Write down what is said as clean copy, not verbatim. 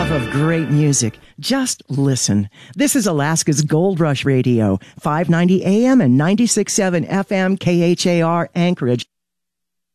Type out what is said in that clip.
love of great music, just listen. This is Alaska's Gold Rush Radio, 590 AM and 96.7 FM KHAR Anchorage.